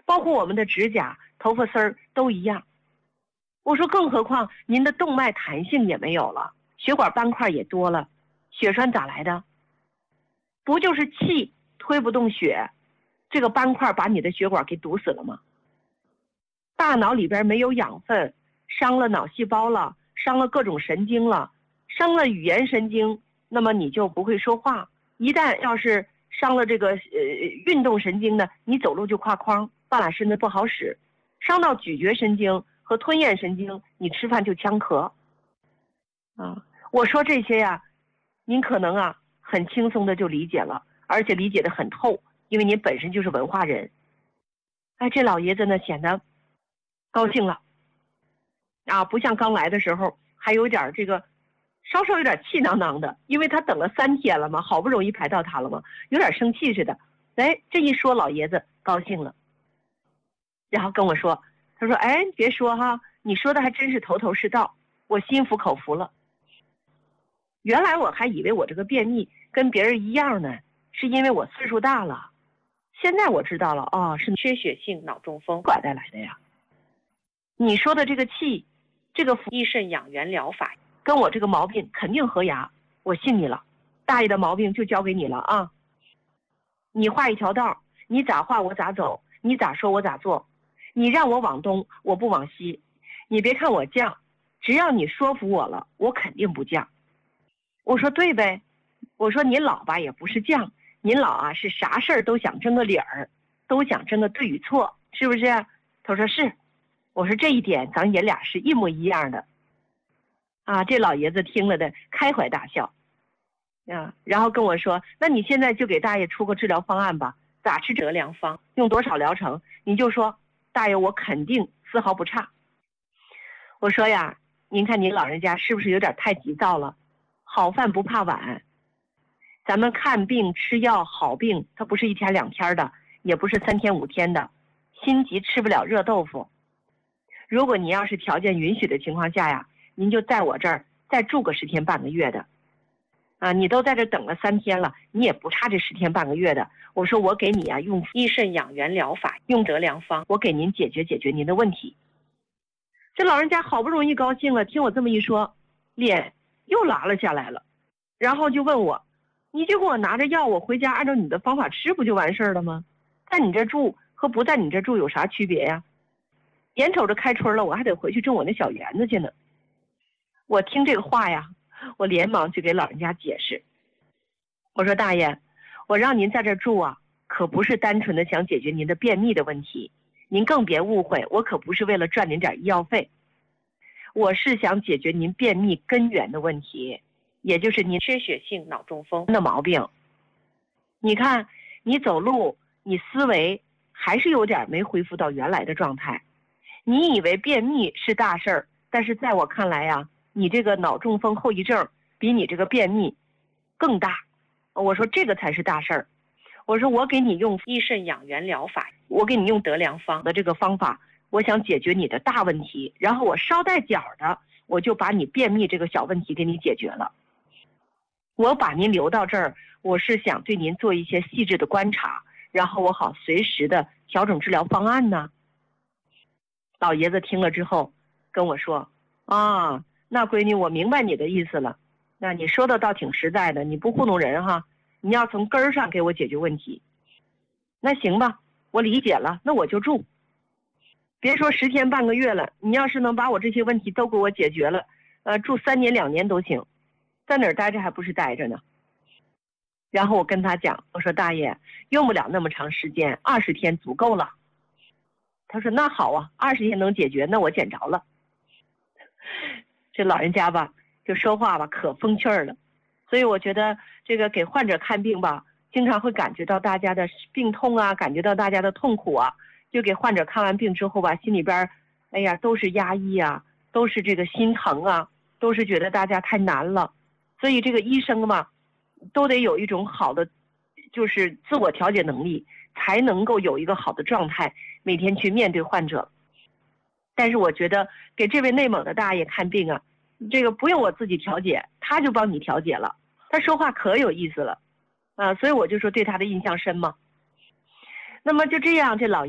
包括我们的指甲、头发丝儿都一样。我说更何况您的动脉弹性也没有了，血管斑块也多了，血栓咋来的？不就是气推不动血，这个斑块把你的血管给堵死了吗？大脑里边没有养分，伤了脑细胞了，伤了各种神经了，伤了语言神经，那么你就不会说话。一旦要是伤了这个运动神经呢，你走路就挎筐，半拉身子不好使。伤到咀嚼神经和吞咽神经，你吃饭就呛咳。我说这些呀，您可能很轻松的就理解了，而且理解的很透，因为您本身就是文化人。这老爷子呢显得高兴了不像刚来的时候还有点这个稍稍有点气囊囊的，因为他等了3天了嘛，好不容易排到他了嘛，有点生气似的。这一说老爷子高兴了，然后跟我说，他说别说你说的还真是头头是道，我心服口服了。原来我还以为我这个便秘跟别人一样呢，是因为我岁数大了，现在我知道了是缺血性脑中风拐带来的呀。你说的这个气，这个益肾养元疗法跟我这个毛病肯定合牙，我信你了。大爷的毛病就交给你了你画一条道，你咋画我咋走，你咋说我咋做，你让我往东我不往西，你别看我犟，只要你说服我了，我肯定不犟。我说对呗，我说您老吧也不是犟，您老是啥事儿都想争个理儿，都想争个对与错，是不是？他说是。我说这一点咱爷俩是一模一样的这老爷子听了的开怀大笑然后跟我说，那你现在就给大爷出个治疗方案吧，咋吃得良方，用多少疗程，你就说大爷我肯定丝毫不差。我说呀，您看您老人家是不是有点太急躁了，好饭不怕晚，咱们看病吃药好病它不是1天2天的，也不是3天5天的，心急吃不了热豆腐。如果你要是条件允许的情况下呀，您就在我这儿再住个10天半个月的你都在这等了3天了，你也不差这10天半个月的。我说我给你用益肾养元疗法，用得良方，我给您解决您的问题。这老人家好不容易高兴了，听我这么一说，脸又拉了下来了，然后就问我，你就给我拿着药，我回家按照你的方法吃不就完事儿了吗？在你这住和不在你这住有啥区别呀？眼瞅着开春了，我还得回去种我那小园子去呢。我听这个话呀，我连忙就给老人家解释，我说大爷，我让您在这住可不是单纯的想解决您的便秘的问题，您更别误会，我可不是为了赚您点医药费，我是想解决您便秘根源的问题，也就是您缺血性脑中风的毛病。你看你走路，你思维还是有点没恢复到原来的状态。你以为便秘是大事儿，但是在我看来你这个脑中风后遗症比你这个便秘更大。我说这个才是大事儿。我说我给你用益肾养元疗法，我给你用得良方的这个方法，我想解决你的大问题，然后我捎带脚的我就把你便秘这个小问题给你解决了。我把您留到这儿，我是想对您做一些细致的观察，然后我好随时的调整治疗方案呢。老爷子听了之后跟我说那闺女我明白你的意思了，那你说的倒挺实在的，你不糊弄人你要从根儿上给我解决问题。那行吧，我理解了，那我就住，别说10天半个月了，你要是能把我这些问题都给我解决了住3年2年都行，在哪儿待着还不是待着呢。然后我跟他讲，我说大爷用不了那么长时间，20天足够了。他说那好20天能解决，那我捡着了。这老人家吧就说话吧可风趣了，所以我觉得这个给患者看病吧，经常会感觉到大家的病痛感觉到大家的痛苦就给患者看完病之后吧，心里边都是压抑都是这个心疼都是觉得大家太难了。所以这个医生嘛都得有一种好的就是自我调节能力，才能够有一个好的状态，每天去面对患者。但是我觉得给这位内蒙的大爷看病这个不用我自己调节，他就帮你调节了，他说话可有意思了所以我就说对他的印象深嘛。那么就这样，这老